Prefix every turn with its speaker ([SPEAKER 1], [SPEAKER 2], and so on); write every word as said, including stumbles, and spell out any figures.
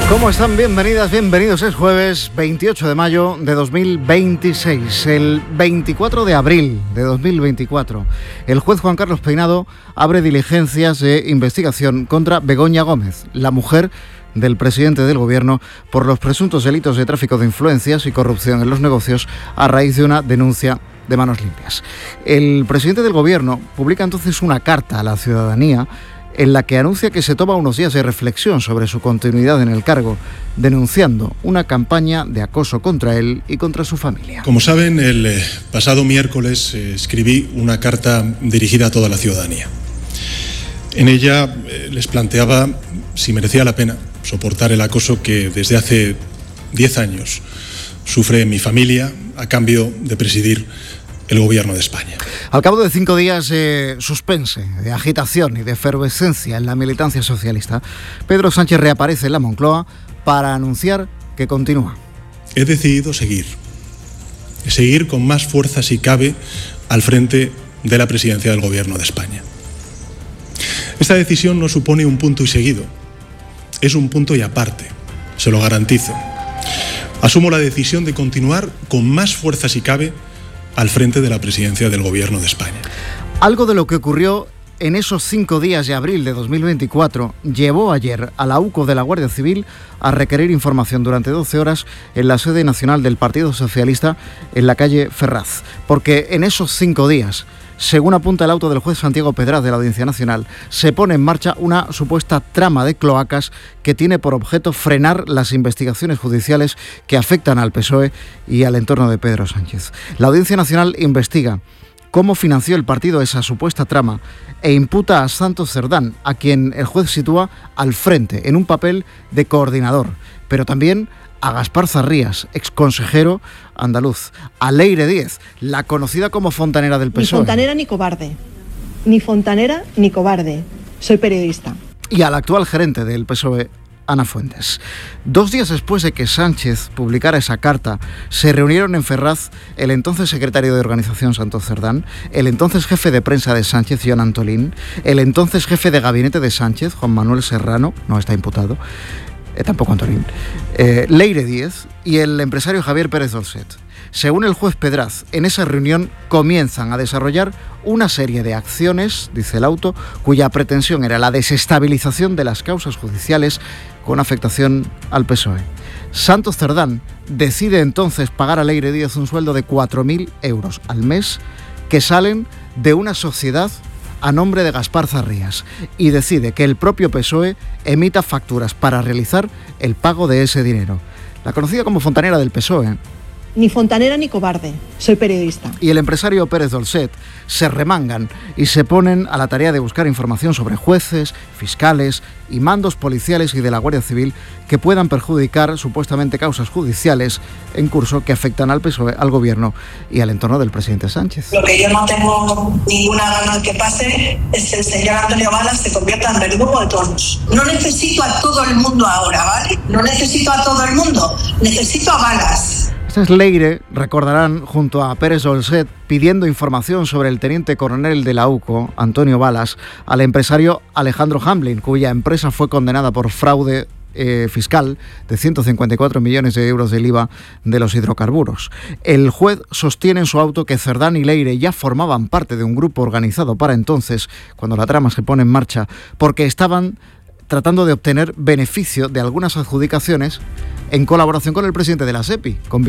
[SPEAKER 1] ¿Cómo están? Bienvenidas, bienvenidos. Es jueves veintiocho de mayo de dos mil veintiséis, el veinticuatro de abril de dos mil veinticuatro. El juez Juan Carlos Peinado abre diligencias de investigación contra Begoña Gómez, la mujer del presidente del gobierno, por los presuntos delitos de tráfico de influencias y corrupción en los negocios a raíz de una denuncia de manos limpias. El presidente del gobierno publica entonces una carta a la ciudadanía en la que anuncia que se toma unos días de reflexión sobre su continuidad en el cargo, denunciando una campaña de acoso contra él y contra su familia.
[SPEAKER 2] Como saben, el eh, pasado miércoles eh, escribí una carta dirigida a toda la ciudadanía. En ella eh, les planteaba si merecía la pena soportar el acoso que desde hace diez años sufre mi familia a cambio de presidir el gobierno de España.
[SPEAKER 1] Al cabo de cinco días de suspense, de agitación y de efervescencia en la militancia socialista, Pedro Sánchez reaparece en la Moncloa para anunciar que continúa.
[SPEAKER 2] He decidido seguir, seguir con más fuerza si cabe al frente de la presidencia del gobierno de España. Esta decisión no supone un punto y seguido, es un punto y aparte, se lo garantizo. Asumo la decisión de continuar con más fuerza si cabe al frente de la presidencia del gobierno de España.
[SPEAKER 1] Algo de lo que ocurrió en esos cinco días de abril de dos mil veinticuatro llevó ayer a la U C O de la Guardia Civil a requerir información durante doce horas en la sede nacional del Partido Socialista en la calle Ferraz, porque en esos cinco días, según apunta el auto del juez Santiago Pedraz de la Audiencia Nacional, se pone en marcha una supuesta trama de cloacas que tiene por objeto frenar las investigaciones judiciales que afectan al P S O E y al entorno de Pedro Sánchez. La Audiencia Nacional investiga cómo financió el partido esa supuesta trama e imputa a Santos Cerdán, a quien el juez sitúa al frente en un papel de coordinador, pero también a Gaspar Zarrías, exconsejero andaluz, a Leire Díez, la conocida como fontanera del P S O E.
[SPEAKER 3] Ni fontanera ni cobarde, ni fontanera ni cobarde, soy periodista.
[SPEAKER 1] Y al actual gerente del P S O E, Ana Fuentes. Dos días después de que Sánchez publicara esa carta, se reunieron en Ferraz el entonces secretario de Organización Santos Cerdán, el entonces jefe de prensa de Sánchez, Joan Antolín, el entonces jefe de gabinete de Sánchez, Juan Manuel Serrano, no está imputado, eh, tampoco Antolín, eh, Leire Díez y el empresario Javier Pérez Dolcet. Según el juez Pedraz, en esa reunión comienzan a desarrollar una serie de acciones, dice el auto, cuya pretensión era la desestabilización de las causas judiciales con afectación al P S O E. Santos Cerdán decide entonces pagar a Leire Díez un sueldo de cuatro mil euros al mes que salen de una sociedad a nombre de Gaspar Zarrías y decide que el propio P S O E emita facturas para realizar el pago de ese dinero. La conocida como fontanera del P S O E,
[SPEAKER 3] Ni fontanera ni cobarde, soy periodista.
[SPEAKER 1] y el empresario Pérez Dolcet se remangan y se ponen a la tarea de buscar información sobre jueces, fiscales y mandos policiales y de la Guardia Civil que puedan perjudicar supuestamente causas judiciales en curso que afectan al P S O E, al gobierno y al entorno del presidente Sánchez.
[SPEAKER 4] Lo que yo no tengo ninguna gana de que pase es que el señor Antonio Balas se convierta en verdugo de todos. No necesito a todo el mundo ahora, ¿vale? No necesito a todo el mundo, necesito a Balas.
[SPEAKER 1] Esta es Leire, recordarán, junto a Pérez Dolcet, pidiendo información sobre el teniente coronel de la U C O, Antonio Balas, al empresario Alejandro Hamblin, cuya empresa fue condenada por fraude eh, fiscal de ciento cincuenta y cuatro millones de euros del I V A de los hidrocarburos. El juez sostiene en su auto que Cerdán y Leire ya formaban parte de un grupo organizado para entonces, cuando la trama se pone en marcha, porque estaban tratando de obtener beneficio de algunas adjudicaciones en colaboración con el presidente de la SEPI, con